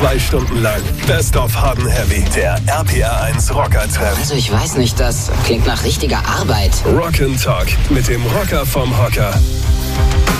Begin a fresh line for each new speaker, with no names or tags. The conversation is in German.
2 Stunden lang Best of Hard & Heavy. Der RPR1 Rocker-Treff.
Also ich weiß nicht, das klingt nach richtiger Arbeit.
Rock & Talk mit dem Rocker vom Hocker.